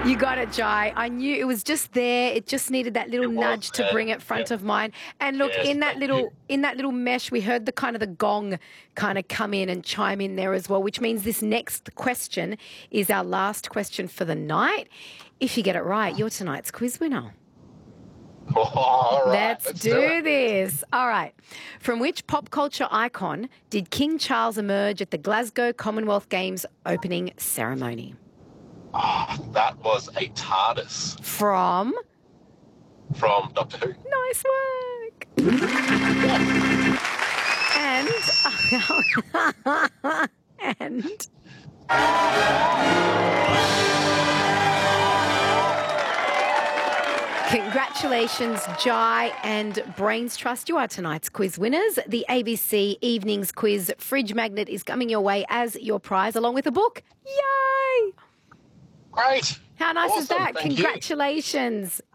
You got it, Jai. I knew it was just there. It just needed that little nudge to bring it front of mind. And look, Yes, in that little mesh, we heard the kind of the gong kind of come in and chime in there as well, which means this next question is our last question for the night. If you get it right, you're tonight's quiz winner. All right, Let's do this. All right. From which pop culture icon did King Charles emerge at the Glasgow Commonwealth Games opening ceremony? That was a TARDIS From Doctor Who. Nice work. And congratulations, Jai and Brains Trust. You are tonight's quiz winners. The ABC Evenings Quiz Fridge Magnet is coming your way as your prize, along with a book. Yay! Great. How nice is Awesome. that? Thank you. Congratulations.